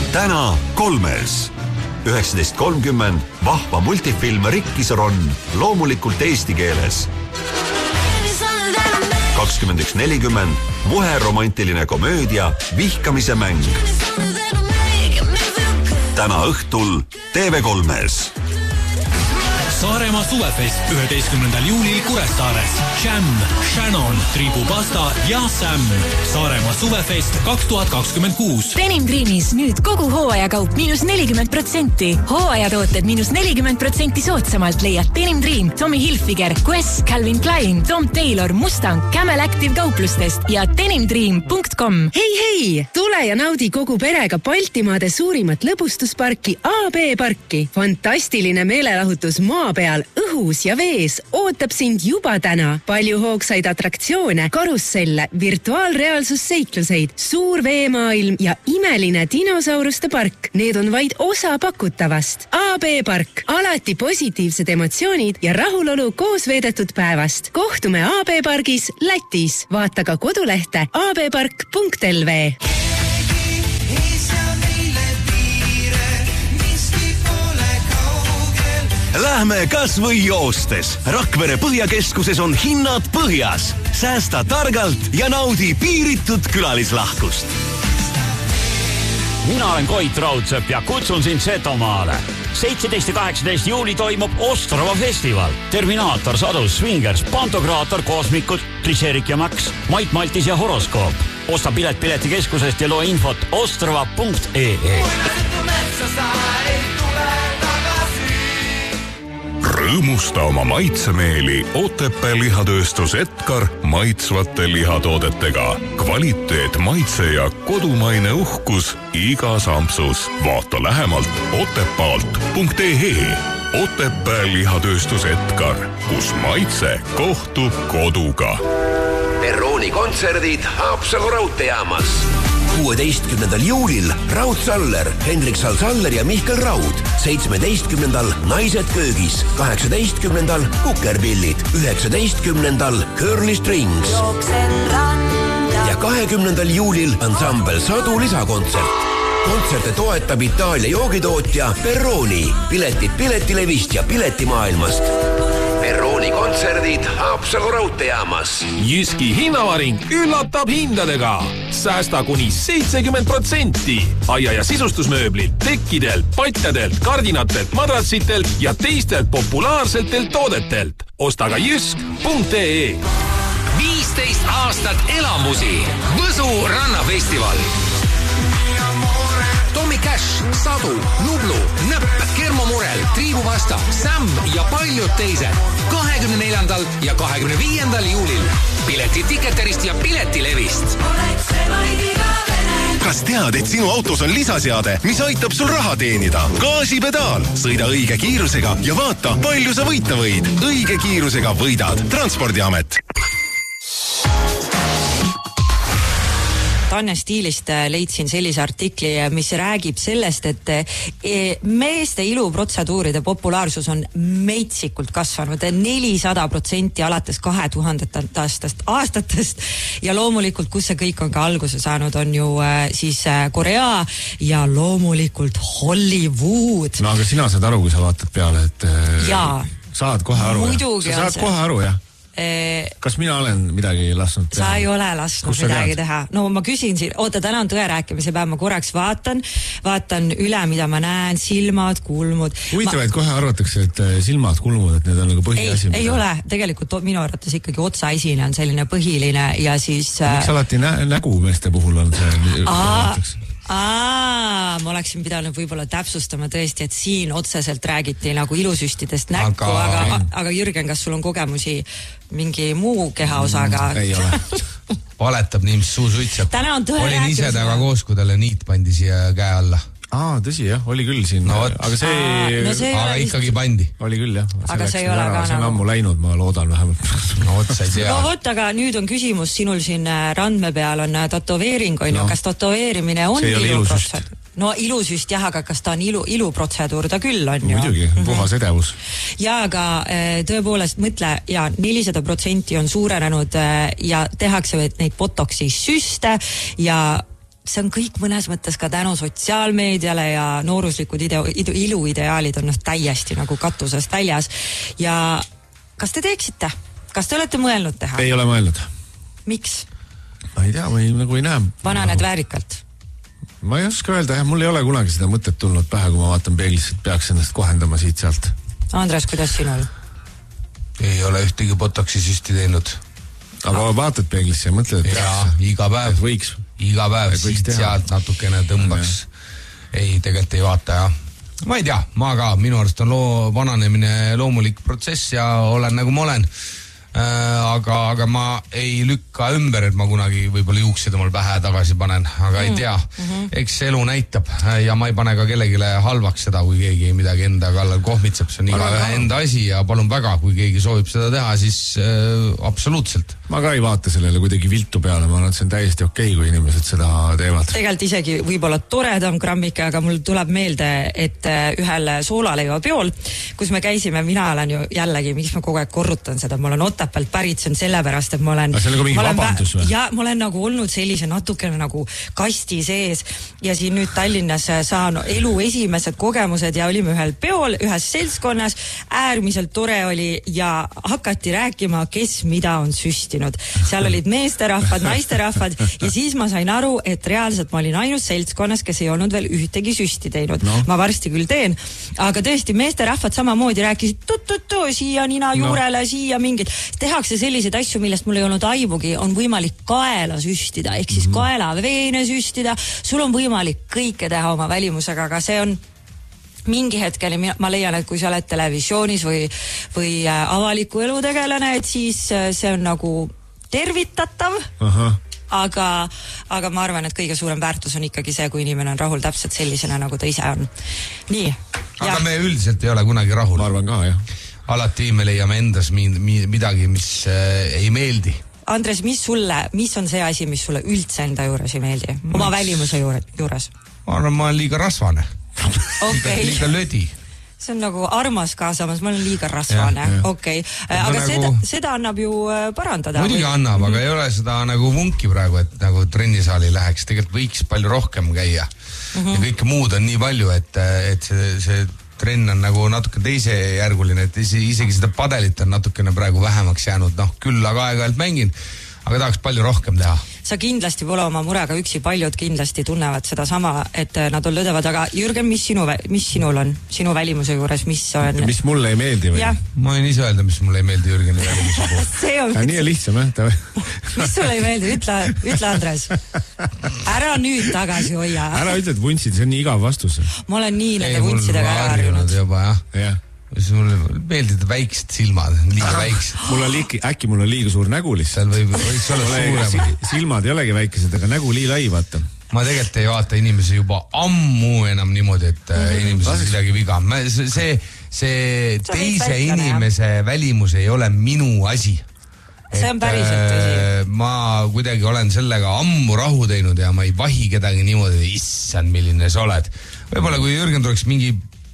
täna 3. 19.30 vahva multifilm Rikkis Ron, loomulikult eesti keeles. 21.40 muhe romantiline komöödia Vihkamise mäng. Täna õhtul TV3-s. Saaremaa suvefest 11. juulil Kuressaares. Jam, Shannon, Tribupasta ja Sam. Saaremaa suvefest 2026. Denim Dreamis nüüd kogu hooajakaup -40%. Hooajatooted -40% soodsamalt leiad Denim Dream, Tommy Hilfiger, Quest, Calvin Klein, Tom Taylor, Mustang, Camel Active kauplustest ja denimdream.com. Hei, tule ja naudi kogu perega Baltimaade suurimat lõbustusparki AB Parki. Fantastiline meelelahutus maa peal, õhus ja vees ootab sind juba täna. Palju hoogsaid atraktsioone, karusselle, virtuaalreaalsusseikluseid, suur veemaailm ja imeline dinosauruste park. Need on vaid osa pakutavast. AB Park. Alati positiivsed emotsioonid ja rahulolu koos veedetud päevast. Kohtume AB Pargis Lätis. Vaata ka kodulehte abpark.lv. Lähme kas või joostes. Rakvere Põhjakeskuses on hinnad põhjas. Säästa targalt ja naudi piiritud külalislahkust. Mina olen Koit Raudsepp ja kutsun sind Setomaale. 17. ja 18. juuli toimub Ostrava festival. Terminaator, Sadus, Swingers, Pantokraator, Kosmikud, Triserik ja Max, Mait Maltis ja Horoskoop. Osta pilet piletikeskusest ja loe infot ostrava.ee. Rõõmusta oma maitsemeeli Otepää lihatööstus Edgar maitsvate lihatoodetega. Kvaliteet, maitse ja kodumaine uhkus igas ampsus. Vaata lähemalt otepaalt.ee. Otepää lihatööstus Edgar, kus maitse kohtub koduga. Perrooni kontserdid Haapsalu raudteejaamas. 16. juulil Raud Saller, Hendrik Saller ja Mihkel Raud. 17. Naised köögis. 18. Kukerpillid. 19. Curly Strings. Ja 20. juulil ansambel Sadu lisakontsert. Kontserte toetab Itaalia joogitootja Perrooni. Piletid Piletilevist ja Piletimaailmast. Perrooni kontserdid Haapsalu raudteejaamas. Jyski hinnavaring üllatab hindadega. Säästa kuni 70%. Aia- ja sisustusmööblid, tekkidelt, patjadelt, kardinatelt, madratsitelt ja teistelt populaarsetelt toodetelt. Osta ka jysk.ee. 15 aastat elamusi. Võsu rannafestival. Tommy Cash, Sadu, Nublu, Nõpp, Kermomurel, Triibuvasta, Sam ja paljud teised. 24. ja 25. juulil. Pileti Ticketerist ja Piletilevist. Kas tead, et sinu autos on lisaseade, mis aitab sul raha teenida? Gaasipedaal. Sõida õige kiirusega ja vaata, palju sa võita võid. Õige kiirusega võidad. Transpordiamet. Tanja Stiilist leidsin sellise artikli, mis räägib sellest, et meeste iluprotseduuride populaarsus on meitsikult kasvanud 400% alates 2000. aastatest ja loomulikult, kus see kõik on ka alguse saanud, on ju siis Korea ja loomulikult Hollywood. No aga sina saad aru, kui sa vaatad peale, et jaa. Saad kohe aru. Muidugi sa saad kohe aru, jah? Kas mina olen midagi lasknud teha? Sa ei ole lasknud midagi teha. No ma küsin siin, oota, täna on tõe rääkimise päev, ma korraks vaatan üle, mida ma näen, silmad, kulmud. Huvitavaid kohe arvatakse, et silmad, kulmud, et need on nagu põhiasi. Ei ole, tegelikult minu arvates ikkagi otsaesine on selline põhiline ja siis... Miks alati nägu meeste puhul on see... ma oleksin pidanud võib-olla täpsustama tõesti, et siin otseselt räägiti nagu ilusüstidest näkku, aga Jürgen, kas sul on kogemusi mingi muu kehaosaga? Ei ole. Valetab nii, mis suu suitseb. Olin ise taga koos, kui talle niit pandi siia käe alla. Tõsi jah, oli küll siin. Aga aga ikkagi pandi. Oli küll jah. Aga see ei ole ka see on ammu läinud, ma loodan vähemalt. No otsa ei tea. No vot, aga nüüd on küsimus, sinul siin randme peal on tatoveering, on ju, kas tatoveerimine on iluprotseduur? No ilusüst jah, aga kas ta on iluprotseduur, ta küll on ju. Muidugi, puhas edevus. Ja aga tõepoolest mõtle, ja 400% on suurenenud ja tehakse neid botoksi süste ja see on kõik mõnes mõttes ka tänu sotsiaalmeediale ja nooruslikud iluideaalid on täiesti nagu katusest väljas. Ja kas te teeksite? Kas te olete mõelnud teha? Ei ole mõelnud. Miks? Ma ei tea, ma nagu ei näe. Vananed väärikalt? Ma ei oska öelda, mul ei ole kunagi seda mõtet tulnud pähe, kui ma vaatan peeglisse, et peaks ennast kohendama siit sealt. Andres, kuidas sinul? Ei ole ühtegi botoksi süsti teinud. Aga vaatad peeglisse ja mõtled, et jaa, iga päev. Võiks. Iga päev siit sealt natukene tõmbaks. Ei, tegelikult ei vaata, jah. Ma ei tea, ma ka, minu arust on vananemine loomulik protsess ja olen nagu ma olen. Aga ma ei lükka ümber, et ma kunagi võib-olla juuksid omal pähe tagasi panen, aga ei tea. Eks elu näitab ja ma ei pane ka kellegile halvaks seda, kui keegi midagi enda kallal kohmitseb. See on iga enda asi ja palun väga, kui keegi soovib seda teha, siis absoluutselt. Ma ka ei vaata sellele kuidagi viltu peale, ma arvan, et see on täiesti okei, kui inimesed seda teevad. Tegelikult isegi võib-olla toredam grammike, aga mul tuleb meelde, et ühel soolaleiva peol, kus me käisime, mina olen ju jällegi, miks ma kogu aeg korrutan seda, ma olen Otepäält pärit, see on sellepärast, et ma olen... see on nagu mingi vabandus või? Ja ma olen nagu olnud sellise natukene nagu kasti sees ja siin nüüd Tallinnas saan elu esimesed kogemused ja olime ühel peol, ühes seltskonnas, äärmiselt tore oli ja hakati rääkima, kes mida on süstinud. Seal olid meesterahvad, naisterahvad ja siis ma sain aru, et reaalselt ma olin ainus seltskonnas, kes ei olnud veel ühtegi süsti teinud. No. Ma varsti küll teen, aga tõesti meesterahvad samamoodi rääkisid tuttutu, siia nina juurele, siia mingid. Tehakse selliseid asju, millest mul ei olnud aimugi, on võimalik kaela süstida, ehk siis kaela veene süstida, sul on võimalik kõike teha oma välimusega, aga see on mingi hetkeni, ma leian, et kui sa oled televisioonis või avaliku elu tegelane, et siis see on nagu tervitatav, aga ma arvan, et kõige suurem väärtus on ikkagi see, kui inimene on rahul täpselt sellisena, nagu ta ise on. Nii. Aga me üldiselt ei ole kunagi rahul. Ma arvan ka, jah. Alati me leiame endas midagi, mis ei meeldi. Andres, mis on see asi, mis sulle üldse enda juures ei meeldi? Oma välimuse juures? Ma arvan, ma olen liiga rasvane. Okay. Liiga lödi. See on nagu armas ka samas, ma olen liiga rasvane. Okei. Aga nagu... seda annab ju parandada. Muidugi annab, aga ei ole seda nagu vunki praegu, et nagu trennisaali läheks. Tegelikult võiks palju rohkem käia. Ja kõike muud on nii palju, et see trenn on nagu natuke teisejärguline, et isegi seda padelit on natukene praegu vähemaks jäänud. Küll aga aeg-ajalt mängin, aga tahaks palju rohkem teha. Sa kindlasti pole oma murega üksi, paljud kindlasti tunnevad seda sama, et nad on lödevad, aga Jürgen, mis sinul on? Sinu välimuse juures, mis on? Mis mulle ei meeldi või? Ma võin ise öelda, mis mulle ei meeldi Jürgeni välimuse juures. See on... nii lihtsam, jah? Mis sulle ei meeldi? Ütle, Andres. Ära nüüd tagasi hoia. Ära ütle, et vuntsid, see on nii igav vastus. Ma olen nii nende vuntsidega ära harjunud. Jah. Mulle meeldid väiksed silmad, liiga väiksed. Äkki mul on liiga suur nägu lihtsalt. Võiks olla suurem. Silmad ei olegi väikesed, aga nägu lai, vaata. Ma tegelikult ei vaata inimese juba ammu enam niimoodi, et inimesed midagi viga. See teise inimese välimus ei ole minu asi. See on päriselt tõsi. Ma kuidagi olen sellega ammu rahu teinud ja ma ei vahi kedagi niimoodi, issand, milline sa oled. Võibolla kui Jürgen tuleks mingi...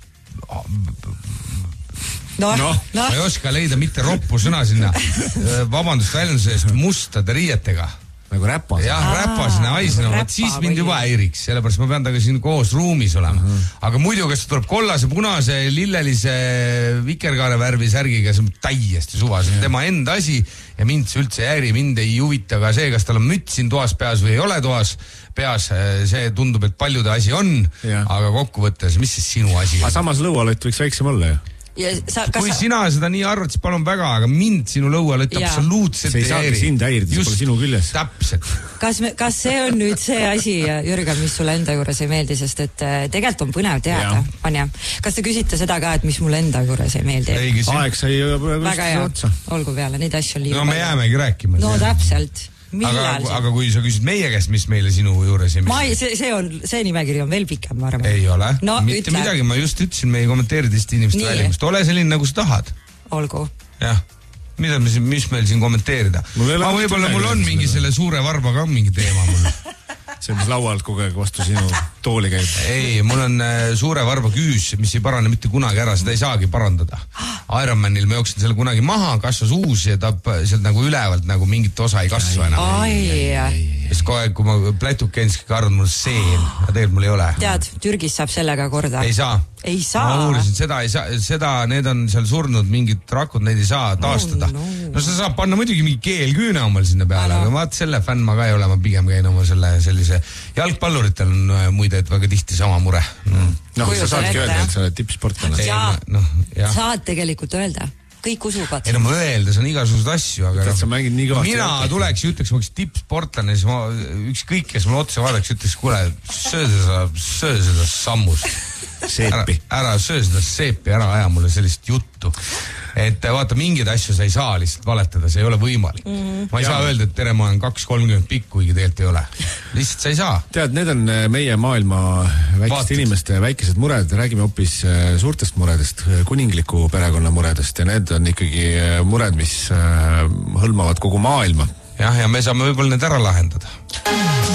ma ei oska leida mitte roppu sõna sinna vabandust väljenduse eest mustade riietega nagu räpas. Jah, räpasine haisena, siis mind juba häiriks, sellepärast ma pean taga siin koos ruumis olema. Aga muidu, kas tuleb kollase, punase, lillelise vikerkaare värvi särgiga, see on täiesti suvas, tema enda asi ja mind see üldse ei häiri, mind ei huvita ka see, kas tal on müts siin toas peas või ei ole toas peas, see tundub, et paljude asi on, aga kokkuvõttes, mis siis sinu asi on? Aga samas lõualõtt võiks väiksem olla ju. Kui sina seda nii arvad, siis palun väga, aga mind sinu lõualõtt absoluutselt ei häiri. See ei saagi sind häirida, see pole sinu küljes. Täpselt. Kas see on nüüd see asi, Jürgen, mis sulle enda juures ei meeldi, sest et tegelikult on põnev teada. Kas te küsite seda ka, et mis mulle enda juures ei meeldi? Aeg sai väga hea, olgu peale, neid asju on liiga. No me jäämegi rääkima. No täpselt. Aga kui sa küsid meie käest, mis meile sinu juures ei meeldi? See nimekiri on veel pikem, ma arvan. Ei ole. Mitte midagi, ma just ütlesin, me ei kommenteeri teiste inimeste välimust. Ole selline, nagu sa tahad. Olgu. Jah. Mis meil siin kommenteerida? Võib-olla mul on mingi selle suure varba ka mingi teema mul. See, mis laualt kogu aeg vastu sinu tooli käib. Ei, mul on suure varba küüs, mis ei parane mitte kunagi ära, seda ei saagi parandada. Ironmanil ma jooksin selle kunagi maha, kasvas uus ja ta sealt nagu ülevalt nagu mingit osa ei kasva enam. Siis kogu aeg, kui ma plätukeenski arvan, mul seen, aga tegelikult mul ei ole. Tead, Türgis saab sellega korda. Ei saa. Ei saa. Ma uurisin, seda, need on seal surnud mingid rakud, neid ei saa taastada. No sa saab panna muidugi mingi keelküüne omal sinna peale, aga vaat selle fänn ma ka ei ole, ma pigem käin oma sellise jalgpalluritel on muide, et väga tihti sama mure. Sa saadki öelda, et sa oled tippsportlane. Saad tegelikult öelda. Kõik usuvad. Ei no ma öeldes on igasugused asju, aga sa mängid nii kõvasti. Mina tuleks ja ütleks, ma oleks tippsportlane, siis ma ükskõik, kes mul otsa vaadaks, ütleks, kuule, söö seda sammust. Seepi. Ära söö seda seepi, ära aja mulle sellist juttu. Et vaata, mingeid asju sa ei saa lihtsalt valetada, see ei ole võimalik. Ma ei saa öelda, et tere, ma olen 2-30 pikk, kuigi tegelikult ei ole. Lihtsalt sa ei saa. Tead, need on meie maailma väikeste inimeste väikesed mured, räägime hoopis suurtest muredest, kuningliku perekonna muredest ja need on ikkagi mured, mis hõlmavad kogu maailma. Ja me saame võib-olla need ära lahendada.